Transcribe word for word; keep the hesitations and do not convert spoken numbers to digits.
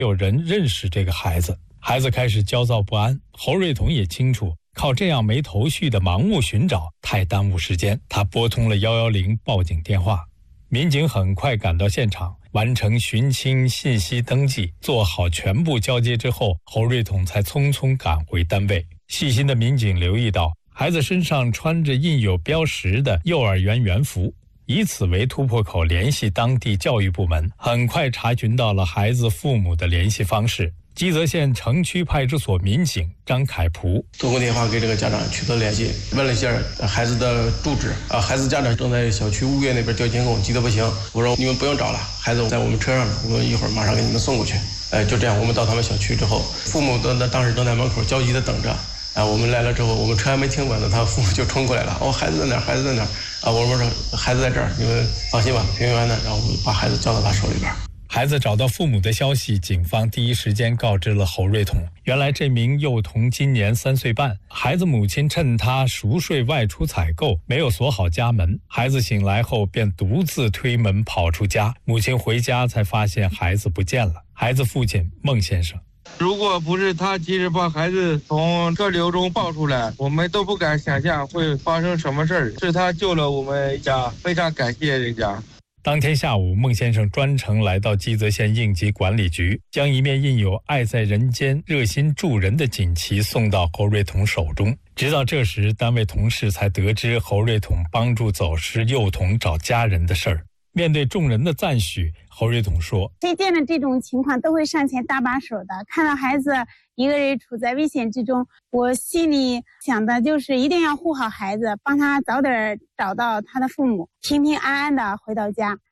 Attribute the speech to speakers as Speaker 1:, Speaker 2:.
Speaker 1: 有人认识这个孩子。孩子开始焦躁不安，侯瑞彤也清楚，靠这样没头绪的盲目寻找太耽误时间。他拨通了一一零报警电话，民警很快赶到现场，完成寻亲信息登记，做好全部交接之后，侯瑞彤才匆匆赶回单位。细心的民警留意到，孩子身上穿着印有标识的幼儿园园服，以此为突破口联系当地教育部门，很快查询到了孩子父母的联系方式。基泽县城区派出所民警张凯普
Speaker 2: 通过电话给这个家长取得联系，问了一下孩子的住址啊，孩子家长正在小区物业那边调监控，急得不行。我说你们不用找了，孩子在我们车上呢，我们一会儿马上给你们送过去。哎，就这样，我们到他们小区之后，父母的当时正在门口焦急的等着。啊，我们来了之后，我们车还没停稳呢，他父母就冲过来了。哦，孩子在哪儿？孩子在哪儿？啊，我们说孩子在这儿，你们放心吧，平平安安的。然后把孩子交到他手里边。
Speaker 1: 孩子找到父母的消息，警方第一时间告知了侯瑞彤。原来这名幼童今年三岁半，孩子母亲趁他熟睡外出采购，没有锁好家门。孩子醒来后便独自推门跑出家，母亲回家才发现孩子不见了。孩子父亲孟先生，
Speaker 3: 如果不是他及时把孩子从车流中抱出来，我们都不敢想象会发生什么事儿。是他救了我们家，非常感谢人家。
Speaker 1: 当天下午，孟先生专程来到基泽县应急管理局，将一面印有爱在人间热心助人的锦旗送到侯瑞彤手中。直到这时，单位同事才得知侯瑞彤帮助走失幼童找家人的事儿。面对众人的赞许，侯瑞彤说，
Speaker 4: 谁见了这种情况都会上前搭把手的。看到孩子一个人处在危险之中，我心里想的就是一定要护好孩子，帮他早点找到他的父母，平平安安的回到家。